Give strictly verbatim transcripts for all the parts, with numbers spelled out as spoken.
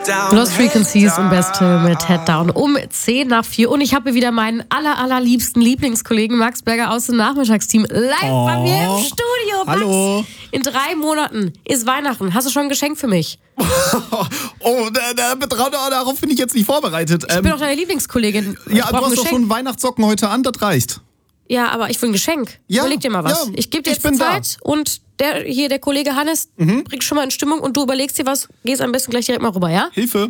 Lost Frequencies und Beste mit Head Down um zehn nach vier. Und ich habe wieder meinen aller, allerliebsten Lieblingskollegen Max Berger aus dem Nachmittagsteam live oh. bei mir im Studio. Max, hallo. In drei Monaten ist Weihnachten. Hast du schon ein Geschenk für mich? Oh, da, da, darauf bin ich jetzt nicht vorbereitet. Ich ähm, bin doch deine Lieblingskollegin. Ich ja, du hast doch schon Weihnachtssocken heute an, das reicht. Ja, aber ich will ein Geschenk. Ja, Überleg dir mal was. Ja, ich gebe dir jetzt Zeit da. Und der hier, der Kollege Hannes, mhm. bringt schon mal in Stimmung und du überlegst dir was, gehst am besten gleich direkt mal rüber, ja? Hilfe.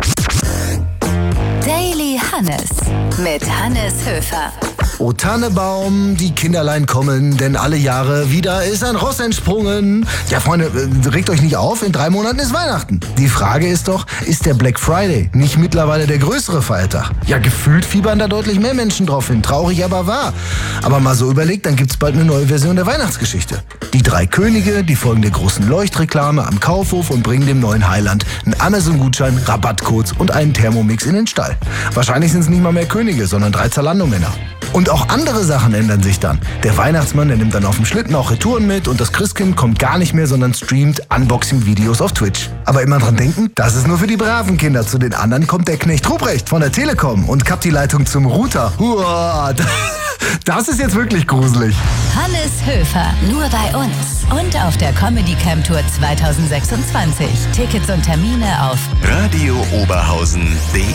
Daily Hannes mit Hannes Höfer. O Tannebaum, die Kinderlein kommen, denn alle Jahre wieder ist ein Ross entsprungen. Ja, Freunde, regt euch nicht auf, in drei Monaten ist Weihnachten. Die Frage ist doch, ist der Black Friday nicht mittlerweile der größere Feiertag? Ja, gefühlt fiebern da deutlich mehr Menschen drauf hin, traurig aber wahr. Aber mal so überlegt, dann gibt's bald eine neue Version der Weihnachtsgeschichte. Die drei Könige, die folgen der großen Leuchtreklame am Kaufhof und bringen dem neuen Heiland einen Amazon-Gutschein, Rabattcodes und einen Thermomix in den Stall. Wahrscheinlich sind es nicht mal mehr Könige, sondern drei Zalando-Männer. Und auch andere Sachen ändern sich dann. Der Weihnachtsmann, der nimmt dann auf dem Schlitten auch Retouren mit und das Christkind kommt gar nicht mehr, sondern streamt Unboxing-Videos auf Twitch. Aber immer dran denken, das ist nur für die braven Kinder. Zu den anderen kommt der Knecht Ruprecht von der Telekom und kappt die Leitung zum Router. Uah, das ist jetzt wirklich gruselig. Hannes Höfer, nur bei uns und auf der Comedy Camp Tour zwanzig sechsundzwanzig. Tickets und Termine auf radio oberhausen punkt de